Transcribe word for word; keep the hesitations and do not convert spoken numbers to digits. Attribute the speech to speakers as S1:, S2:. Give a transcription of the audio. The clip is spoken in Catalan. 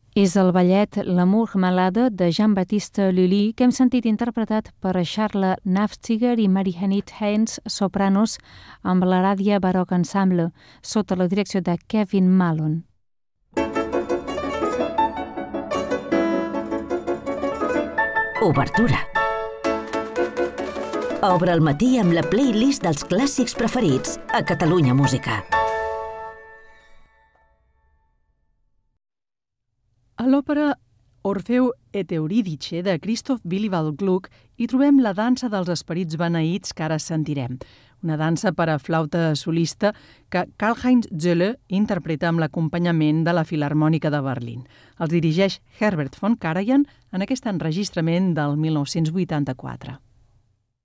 S1: És el ballet L'amour malade de Jean-Baptiste Lully que hem sentit interpretat per Charla Nafziger i Marie-Henit Heinz, sopranos, amb la Ràdia Baroque Ensemble, sota la direcció de Kevin Mallon.
S2: Obertura. Obre el matí amb la playlist dels clàssics preferits a Catalunya Música.
S3: A l'òpera Orfeu et Eurídice de Christoph Willibald Gluck hi trobem la dansa dels esperits beneïts que ara sentirem, una dansa per a flauta solista que Karl-Heinz Zölle interpreta amb l'acompanyament de la Filharmònica de Berlín. Els dirigeix Herbert von Karajan en aquest enregistrament del mil nou-cents vuitanta-quatre.